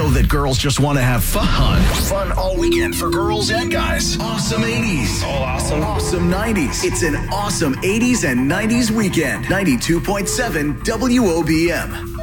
know that girls just want to have fun. Fun all weekend for girls and guys. Awesome 80s. All awesome. Awesome 90s. It's an awesome 80s and 90s weekend. 92.7 WOBM.